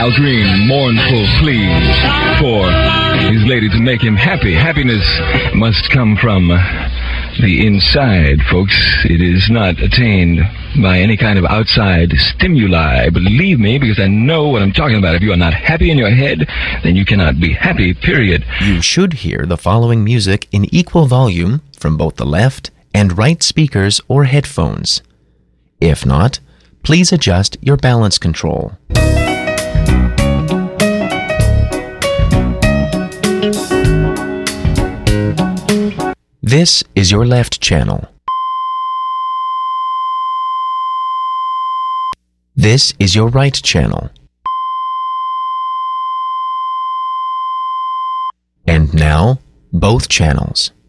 Al Green, mournful pleas for his lady to make him happy. Happiness must come from the inside, folks. It is not attained by any kind of outside stimuli. Believe me, because I know what I'm talking about. If you are not happy in your head, then you cannot be happy, period. You should hear the following music in equal volume from both the left and right speakers or headphones. If not, please adjust your balance control. This is your left channel. This is your right channel. And now, both channels.